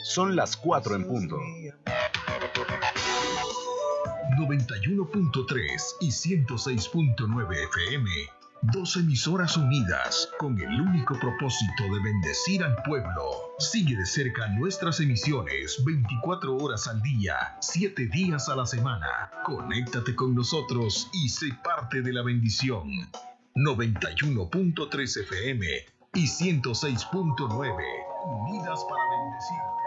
Son las 4 en punto. 91.3 y 106.9 FM. Dos emisoras unidas con el único propósito de bendecir al pueblo. Sigue de cerca nuestras emisiones 24 horas al día, 7 días a la semana. Conéctate con nosotros y sé parte de la bendición. 91.3 FM y 106.9. Unidas para bendecirte.